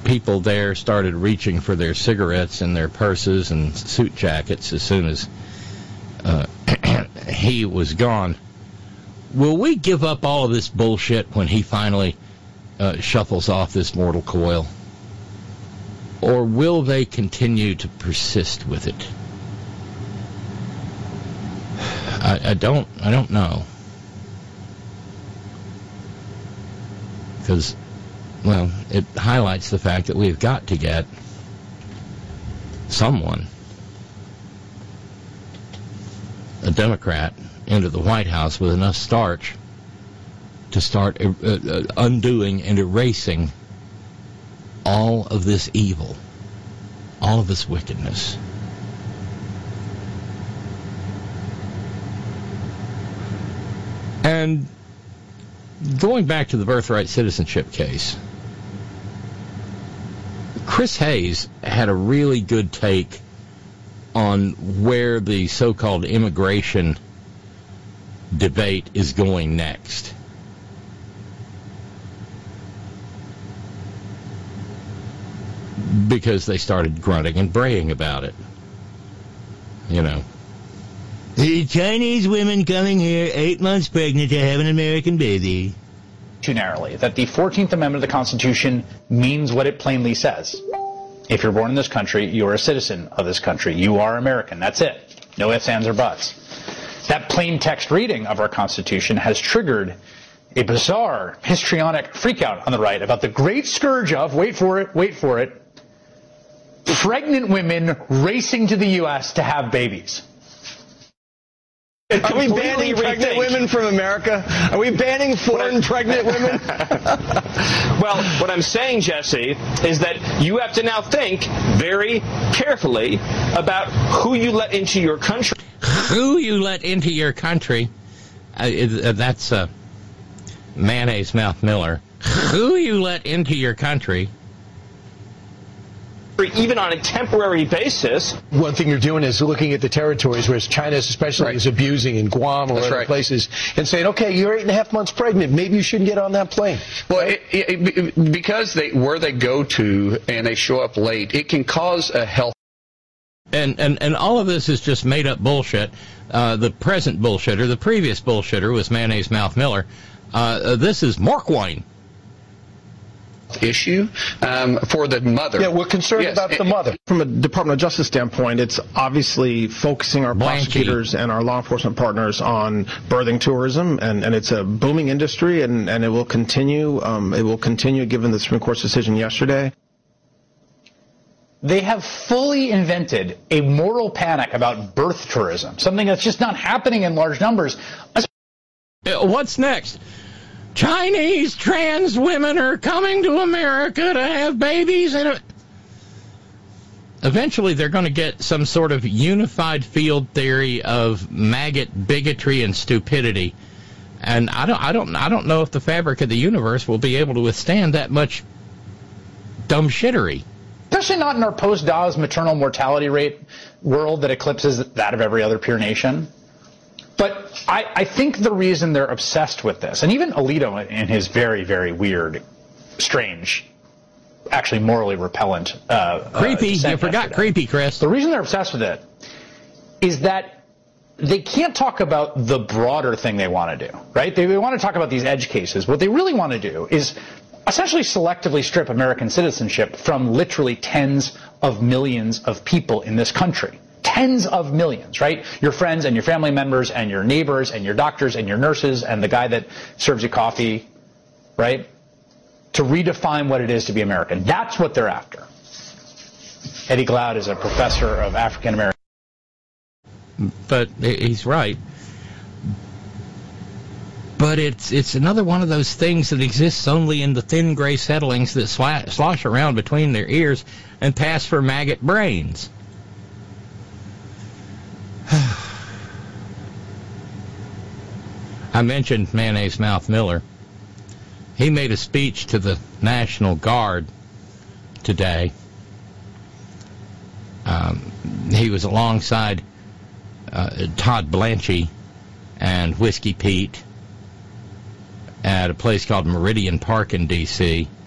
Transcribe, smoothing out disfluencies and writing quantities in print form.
people there started reaching for their cigarettes and their purses and suit jackets as soon as he was gone. Will we give up all of this bullshit when he finally shuffles off this mortal coil? Or will they continue to persist with it? I don't know. Because, well, it highlights the fact that we've got to get someone, a Democrat, into the White House with enough starch to start undoing and erasing all of this evil, all of this wickedness. And going back to the birthright citizenship case, Chris Hayes had a really good take on where the so-called immigration debate is going next. Because they started grunting and braying about it. You know. The Chinese women coming here 8 months pregnant to have an American baby. Too narrowly, that the 14th Amendment of the Constitution means what it plainly says. If you're born in this country, you're a citizen of this country. You are American. That's it. No ifs, ands, or buts. That plain text reading of our Constitution has triggered a bizarre, histrionic freakout on the right about the great scourge of, wait for it, pregnant women racing to the U.S. to have babies. Are we banning pregnant women from America? Are we banning foreign pregnant women? Well, what I'm saying, Jesse, is that you have to now think very carefully about who you let into your country. Who you let into your country? That's Mayonnaise Mouth Miller. Who you let into your country? Even on a temporary basis. One thing you're doing is looking at the territories where China especially is abusing in Guam or other places and saying, okay, you're 8.5 months pregnant, maybe you shouldn't get on that plane. Well, because where they go to and they show up late, it can cause a health. And all of this is just made up bullshit. The present bullshitter, the previous bullshitter was Mayonnaise Mouth Miller. This is Markwine. Issue for the mother. Yeah, we're concerned about the mother. From a Department of Justice standpoint, it's obviously focusing our prosecutors and our law enforcement partners on birthing tourism, and it's a booming industry, and it will continue. It will continue given the Supreme Court's decision yesterday. They have fully invented a moral panic about birth tourism, something that's just not happening in large numbers. What's next? Chinese trans women are coming to America to have babies. Eventually, they're going to get some sort of unified field theory of maggot bigotry and stupidity, and I don't know if the fabric of the universe will be able to withstand that much dumb shittery. Especially not in our post-Dawes maternal mortality rate world that eclipses that of every other peer nation. But I think the reason they're obsessed with this, and even Alito in his very, very weird, strange, actually morally repellent creepy, you forgot yesterday. Creepy, Chris. The reason they're obsessed with it is that they can't talk about the broader thing they want to do, right? They want to talk about these edge cases. What they really want to do is essentially selectively strip American citizenship from literally tens of millions of people in this country. Tens of millions, right? Your friends and your family members and your neighbors and your doctors and your nurses and the guy that serves you coffee, right? To redefine what it is to be American. That's what they're after. Eddie Glaude is a professor of African American. But he's right. But it's another one of those things that exists only in the thin gray settlings that slosh around between their ears and pass for maggot brains. I mentioned Mayonnaise Mouth Miller. He made a speech to the National Guard today. He was alongside Todd Blanchie and Whiskey Pete at a place called Meridian Park in D.C.